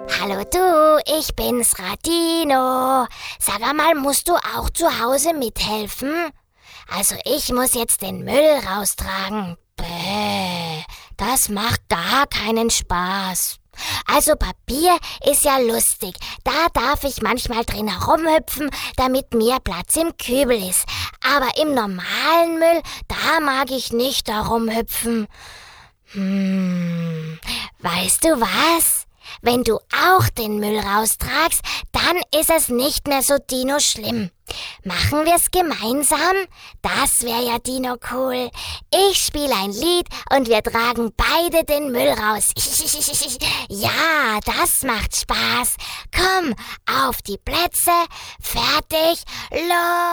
Hallo du, ich bin's, Radino. Sag mal, musst du auch zu Hause mithelfen? Also ich muss jetzt den Müll raustragen. Bäh, das macht gar keinen Spaß. Also Papier ist ja lustig. Da darf ich manchmal drin herumhüpfen, damit mehr Platz im Kübel ist. Aber im normalen Müll, da mag ich nicht herumhüpfen. Weißt du was? Wenn du auch den Müll raustragst, dann ist es nicht mehr so Dino schlimm. Machen wir's gemeinsam? Das wäre ja Dino cool. Ich spiele ein Lied und wir tragen beide den Müll raus. Ja, das macht Spaß. Komm, auf die Plätze, fertig, los!